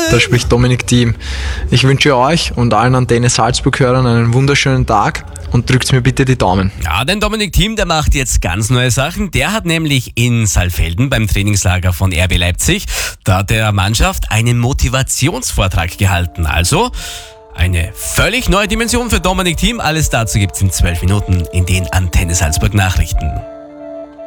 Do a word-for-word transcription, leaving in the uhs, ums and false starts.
Da spricht Dominik Thiem. Ich wünsche euch und allen Antenne Salzburg-Hörern einen wunderschönen Tag und drückt mir bitte die Daumen. Ja, denn Dominik Thiem, der macht jetzt ganz neue Sachen. Der hat nämlich in Saalfelden beim Trainingslager von R B Leipzig, da hat der Mannschaft einen Motivationsvortrag gehalten. Also eine völlig neue Dimension für Dominik Thiem. Alles dazu gibt's in zwölf Minuten in den Antenne Salzburg Nachrichten.